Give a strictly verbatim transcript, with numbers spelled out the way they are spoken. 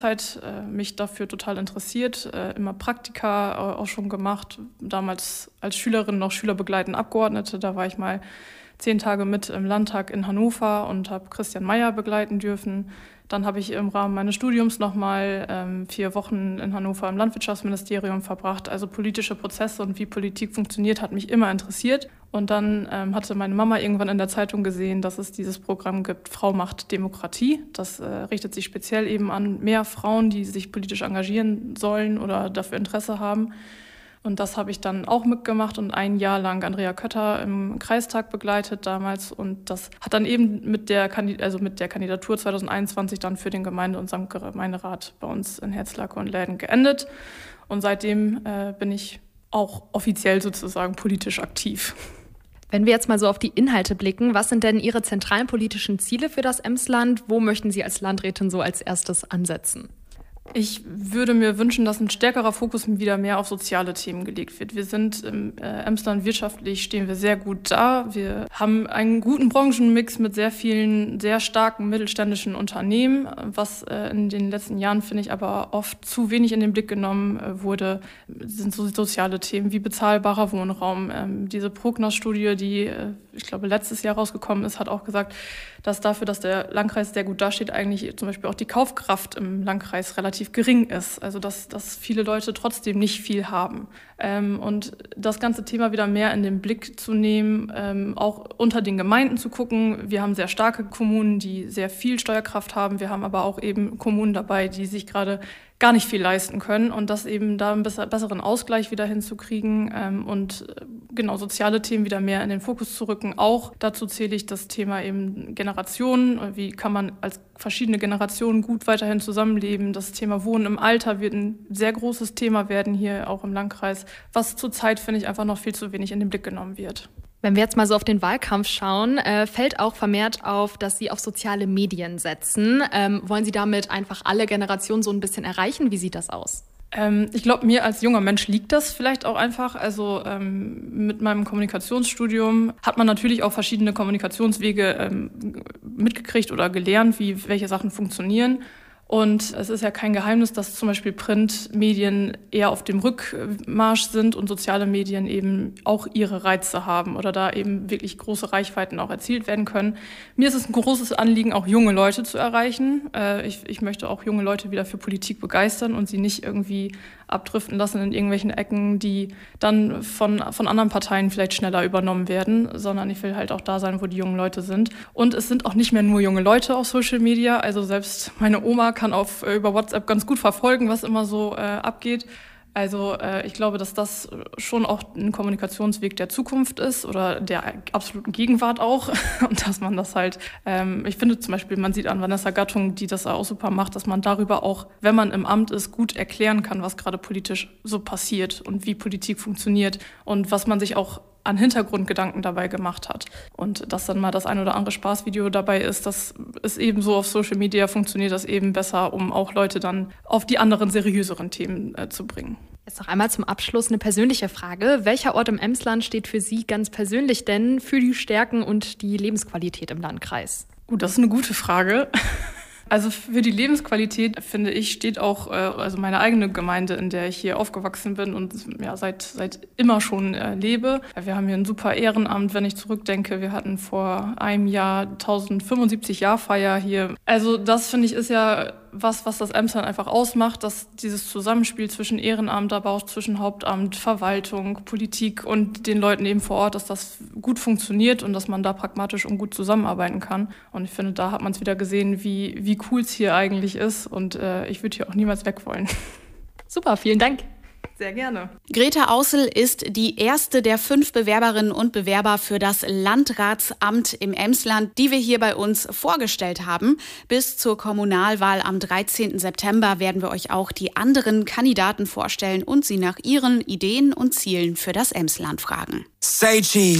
Zeit äh, mich dafür total interessiert, äh, immer Praktika äh, auch schon gemacht, damals als Schülerin noch schülerbegleitende Abgeordnete, da war ich mal zehn Tage mit im Landtag in Hannover und habe Christian Mayer begleiten dürfen. Dann habe ich im Rahmen meines Studiums nochmal ähm, vier Wochen in Hannover im Landwirtschaftsministerium verbracht. Also politische Prozesse und wie Politik funktioniert, hat mich immer interessiert. Und dann ähm, hatte meine Mama irgendwann in der Zeitung gesehen, dass es dieses Programm gibt, Frau macht Demokratie. Das äh, richtet sich speziell eben an mehr Frauen, die sich politisch engagieren sollen oder dafür Interesse haben. Und das habe ich dann auch mitgemacht und ein Jahr lang Andrea Kötter im Kreistag begleitet damals. Und das hat dann eben mit der, Kandid- also mit der Kandidatur zwanzig einundzwanzig dann für den Gemeinde- und Samtgemeinderat bei uns in Herzlake und Läden geendet. Und seitdem äh, bin ich auch offiziell sozusagen politisch aktiv. Wenn wir jetzt mal so auf die Inhalte blicken, was sind denn Ihre zentralen politischen Ziele für das Emsland? Wo möchten Sie als Landrätin so als erstes ansetzen? Ich würde mir wünschen, dass ein stärkerer Fokus wieder mehr auf soziale Themen gelegt wird. Wir sind im äh, Emsland wirtschaftlich, stehen wir sehr gut da. Wir haben einen guten Branchenmix mit sehr vielen, sehr starken mittelständischen Unternehmen, was äh, in den letzten Jahren, finde ich, aber oft zu wenig in den Blick genommen äh, wurde, sind so soziale Themen wie bezahlbarer Wohnraum. Ähm, diese Prognos-Studie, die, äh, ich glaube, letztes Jahr rausgekommen ist, hat auch gesagt, dass dafür, dass der Landkreis sehr gut dasteht, eigentlich zum Beispiel auch die Kaufkraft im Landkreis relativ gering ist. Also dass, dass viele Leute trotzdem nicht viel haben. Ähm, und das ganze Thema wieder mehr in den Blick zu nehmen, ähm, auch unter den Gemeinden zu gucken. Wir haben sehr starke Kommunen, die sehr viel Steuerkraft haben. Wir haben aber auch eben Kommunen dabei, die sich gerade gar nicht viel leisten können und das eben da einen besseren Ausgleich wieder hinzukriegen ähm, und äh, genau soziale Themen wieder mehr in den Fokus zu rücken. Auch dazu zähle ich das Thema eben Generationen. Wie kann man als verschiedene Generationen gut weiterhin zusammenleben? Das Thema Wohnen im Alter wird ein sehr großes Thema werden hier auch im Landkreis, was zurzeit, finde ich, einfach noch viel zu wenig in den Blick genommen wird. Wenn wir jetzt mal so auf den Wahlkampf schauen, äh, fällt auch vermehrt auf, dass Sie auf soziale Medien setzen. Ähm, wollen Sie damit einfach alle Generationen so ein bisschen erreichen? Wie sieht das aus? Ähm, ich glaube, mir als junger Mensch liegt das vielleicht auch einfach. Also ähm, mit meinem Kommunikationsstudium hat man natürlich auch verschiedene Kommunikationswege ähm, mitgekriegt oder gelernt, wie welche Sachen funktionieren. Und es ist ja kein Geheimnis, dass zum Beispiel Printmedien eher auf dem Rückmarsch sind und soziale Medien eben auch ihre Reize haben oder da eben wirklich große Reichweiten auch erzielt werden können. Mir ist es ein großes Anliegen, auch junge Leute zu erreichen. Ich, ich möchte auch junge Leute wieder für Politik begeistern und sie nicht irgendwie abdriften lassen in irgendwelchen Ecken, die dann von, von anderen Parteien vielleicht schneller übernommen werden, sondern ich will halt auch da sein, wo die jungen Leute sind. Und es sind auch nicht mehr nur junge Leute auf Social Media, also selbst meine Oma kann auf, über WhatsApp ganz gut verfolgen, was immer so äh, abgeht. Also äh, ich glaube, dass das schon auch ein Kommunikationsweg der Zukunft ist oder der absoluten Gegenwart auch. Und dass man das halt, ähm, ich finde zum Beispiel, man sieht an Vanessa Gattung, die das auch super macht, dass man darüber auch, wenn man im Amt ist, gut erklären kann, was gerade politisch so passiert und wie Politik funktioniert und was man sich auch an Hintergrundgedanken dabei gemacht hat. Und dass dann mal das ein oder andere Spaßvideo dabei ist, das ist eben so auf Social Media, funktioniert das eben besser, um auch Leute dann auf die anderen seriöseren Themen äh, zu bringen. Jetzt noch einmal zum Abschluss eine persönliche Frage. Welcher Ort im Emsland steht für Sie ganz persönlich denn für die Stärken und die Lebensqualität im Landkreis? Gut, das ist eine gute Frage. Also für die Lebensqualität, finde ich, steht auch äh, also meine eigene Gemeinde, in der ich hier aufgewachsen bin und ja seit seit immer schon äh, lebe. Wir haben hier ein super Ehrenamt, wenn ich zurückdenke. Wir hatten vor einem Jahr tausendfünfundsiebzig Jahrfeier hier. Also das, finde ich, ist ja was, was das Emsland einfach ausmacht, dass dieses Zusammenspiel zwischen Ehrenamt, aber auch zwischen Hauptamt, Verwaltung, Politik und den Leuten eben vor Ort, dass das gut funktioniert und dass man da pragmatisch und gut zusammenarbeiten kann. Und ich finde, da hat man es wieder gesehen, wie, wie cool es hier eigentlich ist. Und äh, ich würde hier auch niemals weg wollen. Super, vielen Dank. Sehr gerne. Greta Außel ist die erste der fünf Bewerberinnen und Bewerber für das Landratsamt im Emsland, die wir hier bei uns vorgestellt haben. Bis zur Kommunalwahl am dreizehnten September werden wir euch auch die anderen Kandidaten vorstellen und sie nach ihren Ideen und Zielen für das Emsland fragen. Say cheese.